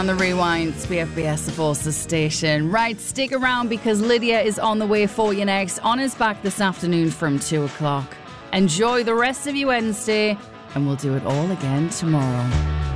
On the Rewind, BFBS, the Forces station. Right, stick around because Lydia is on the way for you next. Anna's back this afternoon from 2 o'clock. Enjoy the rest of your Wednesday, and we'll do it all again tomorrow.